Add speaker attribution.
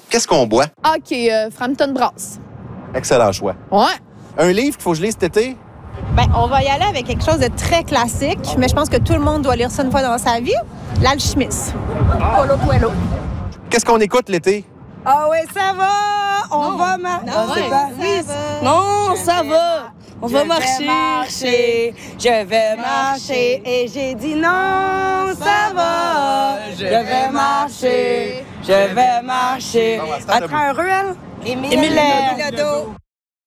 Speaker 1: Qu'est-ce qu'on boit?
Speaker 2: OK, Frampton Brass.
Speaker 1: Excellent choix.
Speaker 2: Ouais.
Speaker 1: Un livre qu'il faut que je lise cet été?
Speaker 3: Bien, on va y aller avec quelque chose de très classique, mais je pense que tout le monde doit lire ça une fois dans sa vie. L'Alchimiste. Paulo Coelho.
Speaker 1: Qu'est-ce qu'on écoute l'été?
Speaker 4: Ah oui, ça va! On va marcher.
Speaker 5: Non, ça va. On va marcher.
Speaker 4: Je vais marcher. Et j'ai dit non, ça va. Je vais marcher. Je vais marcher.
Speaker 1: Bon, à ce temps,
Speaker 4: À travers un ruelle.
Speaker 5: Émile
Speaker 4: Bilodeau.